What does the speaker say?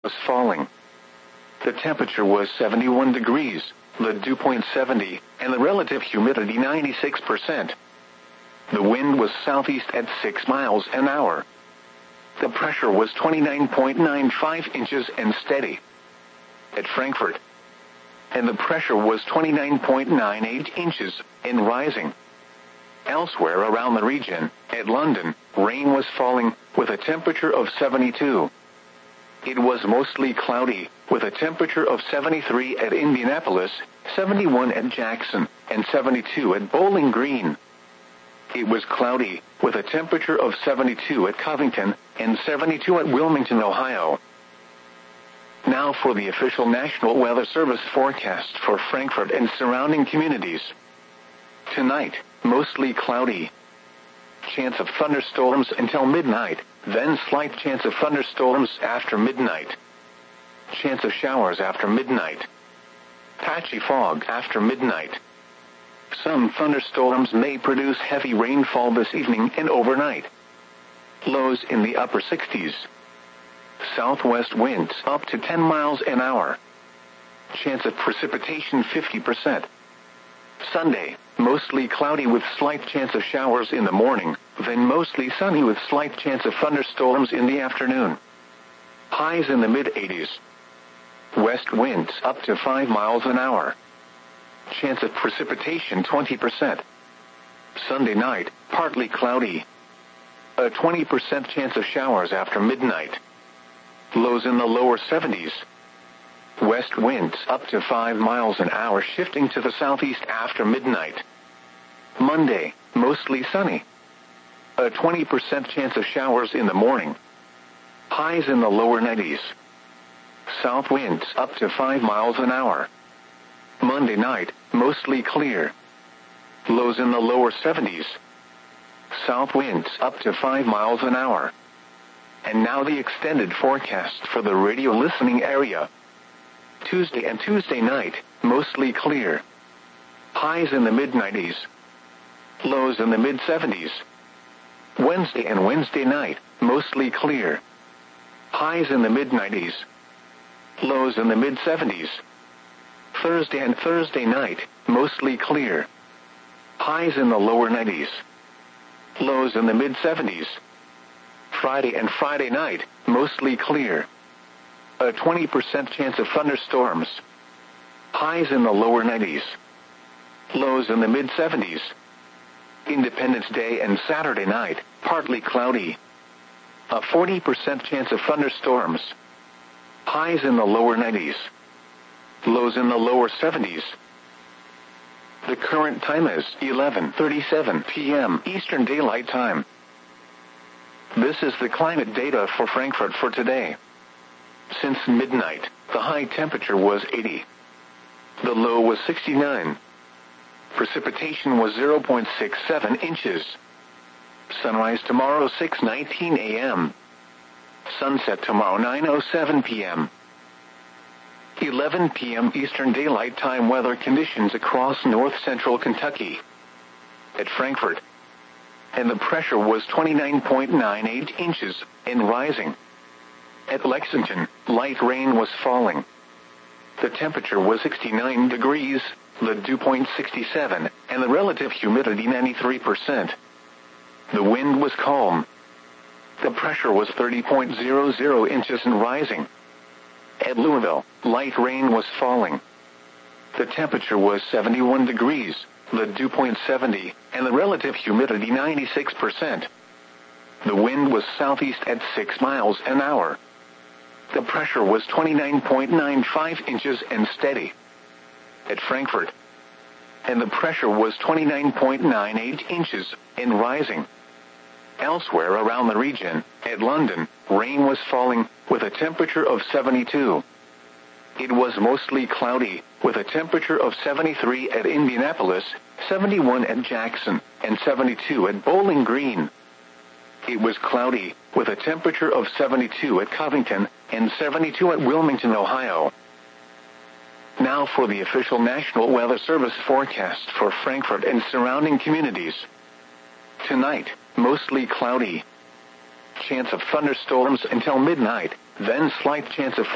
was falling. The temperature was 71 degrees, the dew point 70, and the relative humidity 96%. The wind was southeast at 6 miles an hour. The pressure was 29.95 inches and steady. At Frankfurt. And the pressure was 29.98 inches and rising. Elsewhere around the region, at London, rain was falling, with a temperature of 72. It was mostly cloudy, with a temperature of 73 at Indianapolis, 71 at Jackson, and 72 at Bowling Green. It was cloudy, with a temperature of 72 at Covington, and 72 at Wilmington, Ohio. Now for the official National Weather Service forecast for Frankfurt and surrounding communities. Tonight, mostly cloudy. Chance of thunderstorms until midnight, then slight chance of thunderstorms after midnight. Chance of showers after midnight. Patchy fog after midnight. Some thunderstorms may produce heavy rainfall this evening and overnight. Lows in the upper 60s. Southwest winds up to 10 miles an hour. Chance of precipitation 50%. Sunday, mostly cloudy with slight chance of showers in the morning, then mostly sunny with slight chance of thunderstorms in the afternoon. Highs in the mid-80s. West winds up to 5 miles an hour. Chance of precipitation 20%. Sunday night, partly cloudy. A 20% chance of showers after midnight. Lows in the lower 70s. West winds up to 5 miles an hour shifting to the southeast after midnight. Monday, mostly sunny. A 20% chance of showers in the morning. Highs in the lower 90s. South winds up to 5 miles an hour. Monday night, mostly clear. Lows in the lower 70s. South winds up to 5 miles an hour. And now the extended forecast for the radio listening area. Tuesday and Tuesday night, mostly clear. Highs in the mid-90s. Lows in the mid-70s. Wednesday and Wednesday night, mostly clear. Highs in the mid-90s. Lows in the mid-70s. Thursday and Thursday night, mostly clear. Highs in the lower 90s. Lows in the mid-70s. Friday and Friday night, mostly clear. A 20% chance of thunderstorms. Highs in the lower 90s. Lows in the mid-70s. Independence Day and Saturday night, partly cloudy. A 40% chance of thunderstorms. Highs in the lower 90s. Lows in the lower 70s. The current time is 11:37 p.m. Eastern Daylight Time. This is the climate data for Frankfurt for today. Since midnight, the high temperature was 80. The low was 69. Precipitation was 0.67 inches. Sunrise tomorrow 6:19 a.m. Sunset tomorrow 9:07 p.m. 11 p.m. Eastern Daylight Time weather conditions across north-central Kentucky. At Frankfurt. And the pressure was 29.98 inches and rising. At Lexington, light rain was falling. The temperature was 69 degrees, the dew point 67, and the relative humidity 93%. The wind was calm. The pressure was 30.00 inches and rising. At Louisville, light rain was falling. The temperature was 71 degrees, the dew point 70, and the relative humidity 96%. The wind was southeast at 6 miles an hour. The pressure was 29.95 inches and steady. At Frankfurt. And the pressure was 29.98 inches and rising. Elsewhere around the region, at London, rain was falling, with a temperature of 72. It was mostly cloudy, with a temperature of 73 at Indianapolis, 71 at Jackson, and 72 at Bowling Green. It was cloudy, with a temperature of 72 at Covington, and 72 at Wilmington, Ohio. Now for the official National Weather Service forecast for Frankfurt and surrounding communities. Tonight, mostly cloudy. Chance of thunderstorms until midnight, then slight chance of